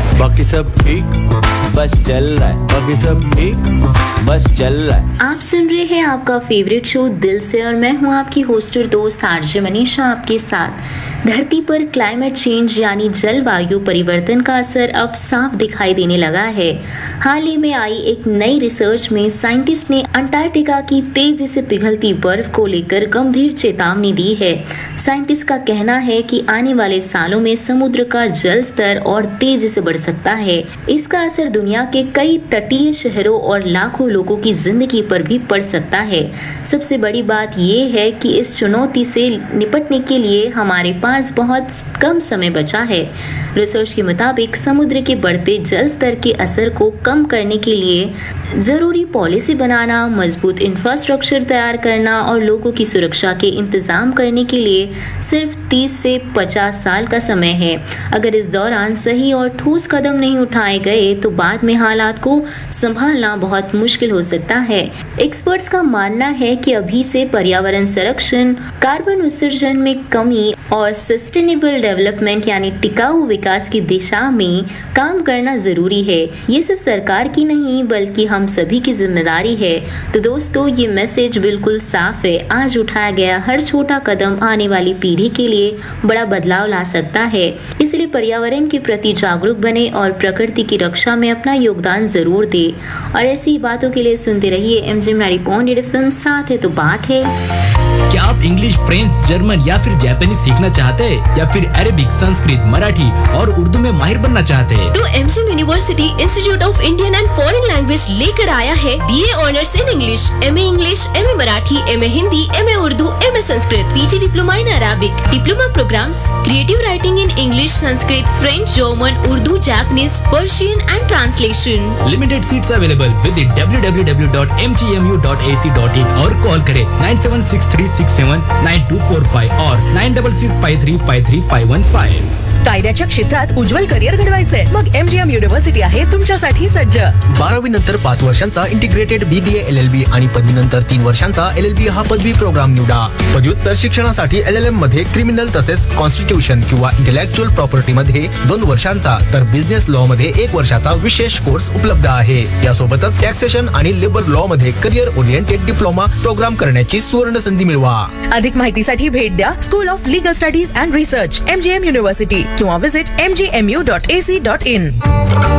है, बाकी सब ठीक बस चल रहा है, बाकी सब ठीक बस चल रहा है। आप सुन रहे हैं आपका फेवरेट शो दिल से और मैं हूं आपकी होस्ट और दोस्त आरजे मनीषा आपके साथ। धरती पर क्लाइमेट चेंज यानी जलवायु परिवर्तन का असर अब साफ दिखाई देने लगा है। हाल ही में आई एक नई रिसर्च में साइंटिस्ट ने अंटार्कटिका की तेजी से पिघलती बर्फ को लेकर गंभीर चेतावनी दी है। साइंटिस्ट का कहना है कि आने वाले सालों में समुद्र का जल स्तर और तेजी से बढ़ सकता है। इसका असर दुनिया के कई तटीय शहरों और लाखों लोगों की जिंदगी पर भी पड़ सकता है। सबसे बड़ी बात यह है कि इस चुनौती से निपटने के लिए हमारे पास बहुत कम समय बचा है। रिसर्च के मुताबिक समुद्र के बढ़ते जल स्तर के असर को कम करने के लिए जरूरी पॉलिसी बनाना, मजबूत इंफ्रास्ट्रक्चर तैयार करना और लोगों की सुरक्षा के इंतजाम करने के लिए सिर्फ 30 से 50 साल का समय है। अगर इस दौरान सही और ठोस कदम नहीं उठाए गए तो बाद में हालात को संभालना बहुत मुश्किल हो सकता है। एक्सपर्ट्स का मानना है कि अभी से पर्यावरण संरक्षण, कार्बन उत्सर्जन में कमी और सस्टेनेबल डेवलपमेंट यानी टिकाऊ विकास की दिशा में काम करना जरूरी है। ये सिर्फ सरकार की नहीं बल्कि हम सभी की जिम्मेदारी है। तो दोस्तों, ये मैसेज बिल्कुल साफ है। आज उठाया गया हर छोटा कदम आने वाली पीढ़ी के लिए बड़ा बदलाव ला सकता है। इसलिए पर्यावरण के प्रति जागरूक बने और प्रकृति की रक्षा में अपना योगदान जरूर दे। और ऐसी बातों के लिए सुनते रहिए MJ रेडियो फिल्म। साथ है तो बात है। क्या आप इंग्लिश, फ्रेंच, जर्मन या फिर जापानी सीखना चाहते हैं या फिर अरेबिक, संस्कृत, मराठी और उर्दू में माहिर बनना चाहते हैं? तो MGM university institute of Indian and foreign language लेकर आया है BA honours in English, MA English, MA Marathi, MA Hindi, MA Urdu, MA Sanskrit, PG diploma in Arabic, diploma programmes, creative writing in English, Sanskrit, French, German, Urdu, Japanese, Persian and translation. Limited seats available. Visit www.mgmu.ac.in और call करें 9763679245 और 9665353515। कायद्याच्या क्षेत्रात उज्ज्वल career घडवायचंय? मग MGM university आहे तुमच्यासाठी सज्ज। 12वी नंतर 5 वर्षांचा इंटिग्रेटेड BBA LLB आणि पदवीनंतर 3 वर्षांचा LLB हा पदवी प्रोग्राम निवडा। पदव्युत्तर शिक्षणासाठी LLM मध्ये क्रिमिनल तसेच कॉन्स्टिट्यूशन किंवा इंटेलेक्चुअल प्रॉपर्टी मध्ये 2 वर्षांचा तर बिझनेस लॉ मध्ये 1 वर्षाचा विशेष कोर्स उपलब्ध आहे। यासोबतच टॅक्सेशन आणि लेबर लॉ मध्ये करिअर ओरिएंटेड डिप्लोमा प्रोग्राम करण्याची सुवर्ण संधी मिळवा। अधिक माहितीसाठी भेट द्या school of legal studies and research MGM university किंवा विजिट mgmu.ac.in।